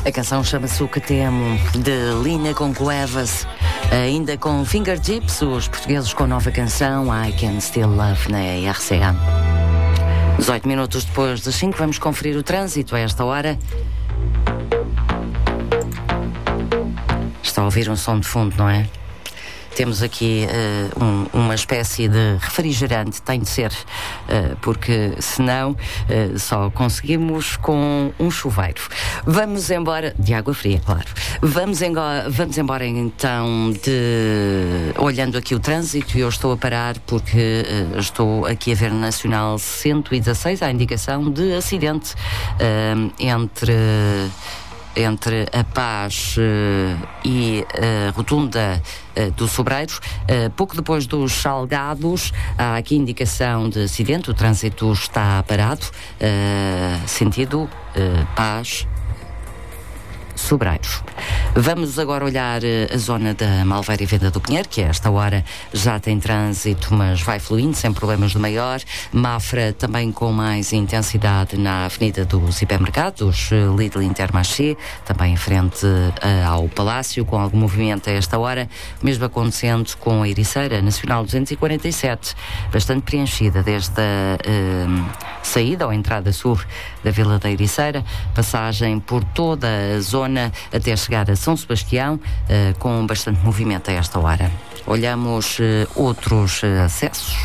A canção chama-se O Que Temo, de Lina com Cuevas. Ainda com Fingertips, os portugueses com nova canção I Can Still Love na RCA. 18 minutos depois das 5, vamos conferir o trânsito a esta hora. Está a ouvir um som de fundo, não é? Temos aqui uma espécie de refrigerante, tem de ser, porque senão só conseguimos com um chuveiro. Vamos embora, de água fria, claro. Vamos embora então, olhando aqui o trânsito, e eu estou a parar porque estou aqui a ver no Nacional 116 a indicação de acidente entre a Paz e a Rotunda do Sobreiros. Pouco depois dos Salgados, há aqui indicação de acidente, o trânsito está parado, sentido Paz, Sobreiros. Vamos agora olhar a zona da Malveira e Venda do Pinheiro, que a esta hora já tem trânsito, mas vai fluindo, sem problemas de maior. Mafra também com mais intensidade na Avenida dos Hipermercados, Lidl Intermarché, também em frente ao Palácio, com algum movimento a esta hora. Mesmo acontecendo com a Ericeira, Nacional 247, bastante preenchida desde a saída ou entrada sul da Vila da Ericeira, passagem por toda a zona até chegar a São Sebastião, com bastante movimento a esta hora. Olhamos outros acessos.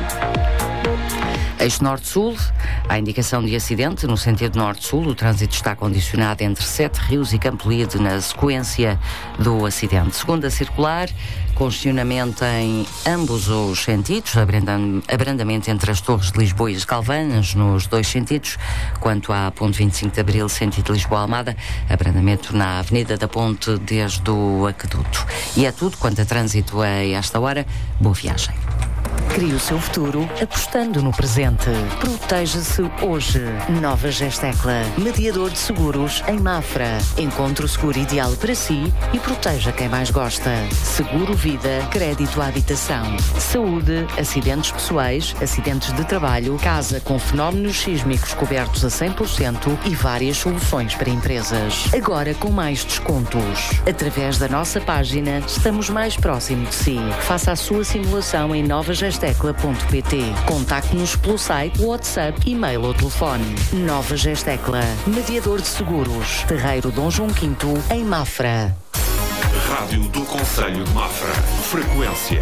Eixo Norte-Sul, há indicação de acidente no sentido Norte-Sul. O trânsito está condicionado entre Sete Rios e Campolide na sequência do acidente. Segunda circular, congestionamento em ambos os sentidos, abrandamento entre as Torres de Lisboa e as Calvanas nos dois sentidos. Quanto à ponte 25 de Abril, sentido Lisboa-Almada, abrandamento na Avenida da Ponte desde o Aqueduto. E é tudo quanto a trânsito a esta hora. Boa viagem. Crie o seu futuro apostando no presente. Proteja-se hoje. Nova Gestecla, mediador de seguros em Mafra. Encontre o seguro ideal para si e proteja quem mais gosta. Seguro vida, crédito à habitação, saúde, acidentes pessoais, acidentes de trabalho, casa com fenómenos sísmicos cobertos a 100% e várias soluções para empresas. Agora com mais descontos. Através da nossa página, estamos mais próximo de si. Faça a sua simulação em novagestecla.pt. Contacte-nos pelo site, WhatsApp, e-mail ou telefone. Nova Gestecla, mediador de seguros. Terreiro Dom João V, em Mafra. Rádio do Concelho de Mafra. Frequência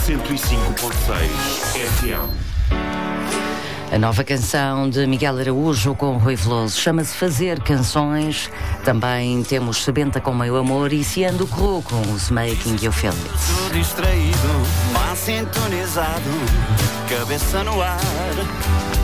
105.6 FM. A nova canção de Miguel Araújo com Rui Veloso chama-se Fazer Canções. Também temos Sebenta com Meu Amor e Ciando Corru com os Making You Feel It. Distraído, mal sintonizado, cabeça no ar.